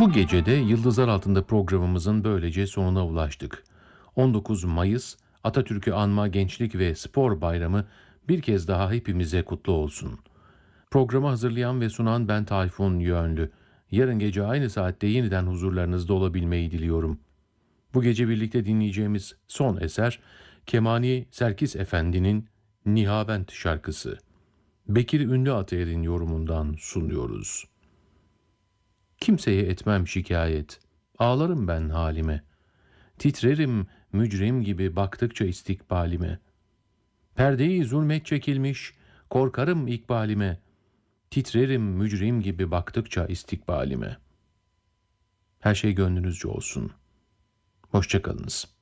Bu gecede Yıldızlar Altında programımızın böylece sonuna ulaştık. 19 Mayıs Atatürk'ü Anma Gençlik ve Spor Bayramı bir kez daha hepimize kutlu olsun. Programı hazırlayan ve sunan ben Tayfun Yönlü. Yarın gece aynı saatte yeniden huzurlarınızda olabilmeyi diliyorum. Bu gece birlikte dinleyeceğimiz son eser Kemani Serkis Efendi'nin Nihavent şarkısı. Bekir Ünlü Atayer'in yorumundan sunuyoruz. Kimseye etmem şikayet, ağlarım ben halime. Titrerim mücrim gibi baktıkça istikbalime. Perdeyi zulmet çekilmiş, korkarım ikbalime. Titrerim mücrim gibi baktıkça istikbalime. Her şey gönlünüzce olsun. Hoşça kalınız.